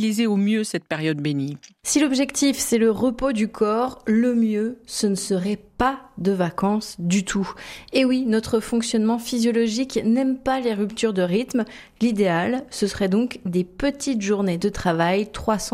utiliser au mieux cette période bénie? Si l'objectif, c'est le repos du corps, le mieux, ce ne serait pas de vacances du tout. Et oui, notre fonctionnement physiologique n'aime pas les ruptures de rythme. L'idéal, ce serait donc des petites journées de travail,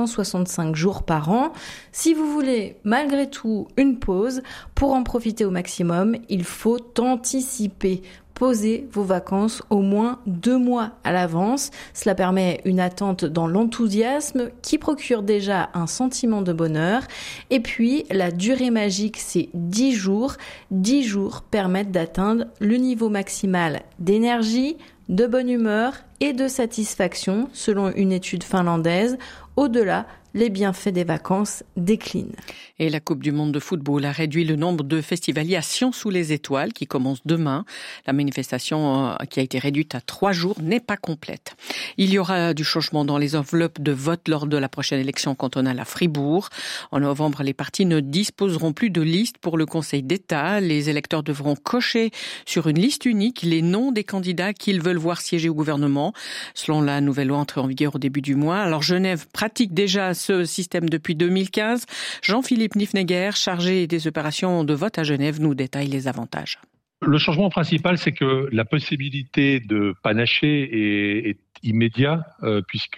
365 jours par an. Si vous voulez malgré tout une pause, pour en profiter au maximum, il faut anticiper. Posez vos vacances au moins 2 mois à l'avance. Cela permet une attente dans l'enthousiasme qui procure déjà un sentiment de bonheur. Et puis, la durée magique, c'est 10 jours. 10 jours permettent d'atteindre le niveau maximal d'énergie, de bonne humeur et de satisfaction, selon une étude finlandaise. Au-delà, les bienfaits des vacances déclinent. Et la Coupe du monde de football a réduit le nombre de festivaliers à Sion sous les étoiles qui commence demain. La manifestation qui a été réduite à 3 jours n'est pas complète. Il y aura du changement dans les enveloppes de vote lors de la prochaine élection cantonale à Fribourg. En novembre, les partis ne disposeront plus de liste pour le Conseil d'État. Les électeurs devront cocher sur une liste unique les noms des candidats qu'ils veulent voir siéger au gouvernement, selon la nouvelle loi entrée en vigueur au début du mois. Alors Genève pratique déjà ce système depuis 2015. Jean-Philippe Niffneguer, chargé des opérations de vote à Genève, nous détaille les avantages. Le changement principal, c'est que la possibilité de panacher est immédiat, puisque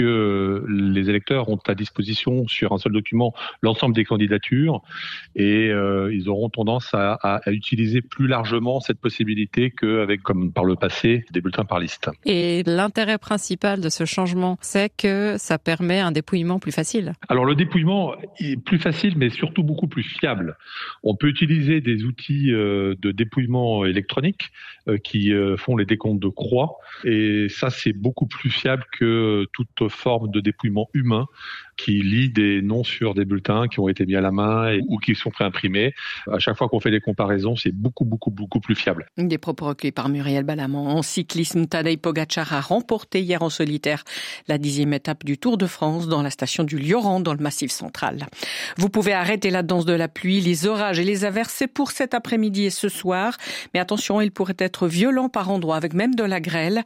les électeurs ont à disposition sur un seul document l'ensemble des candidatures et ils auront tendance à utiliser plus largement cette possibilité qu'avec, comme par le passé, des bulletins par liste. Et l'intérêt principal de ce changement, c'est que ça permet un dépouillement plus facile. Alors le dépouillement est plus facile, mais surtout beaucoup plus fiable. On peut utiliser des outils de dépouillement électronique qui font les décomptes de croix, et ça c'est beaucoup plus fiable que toute forme de dépouillement humain qui lit des noms sur des bulletins qui ont été mis à la main ou qui sont préimprimés. À chaque fois qu'on fait des comparaisons, c'est beaucoup plus fiable. Des propos recueillis par Muriel Balaman. En cyclisme, Tadej Pogačar a remporté hier en solitaire la 10e étape du Tour de France dans la station du Lioran, dans le Massif central. Vous pouvez arrêter la danse de la pluie, les orages et les averses, c'est pour cet après-midi et ce soir. Mais attention, il pourrait être violent par endroits, avec même de la grêle.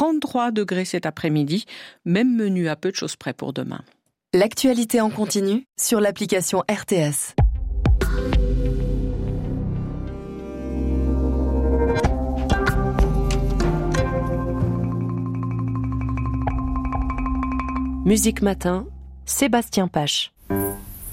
33 degrés cet après-midi, même menu à peu de choses près pour demain. L'actualité en continu sur l'application RTS. Musique Matin, Sébastien Pache.